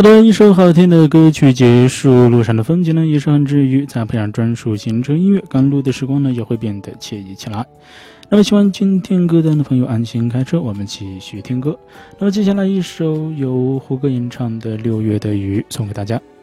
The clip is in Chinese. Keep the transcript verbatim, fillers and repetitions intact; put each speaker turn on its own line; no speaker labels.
好的，一首好听的歌曲结束，路上的风景呢也是很治愈，再配上专属行车音乐，赶路的时光呢也会变得惬意起来。那么喜欢今天歌单的朋友安心开车，我们继续听歌。那么接下来一首由胡歌演唱的《六月的雨》送给大家。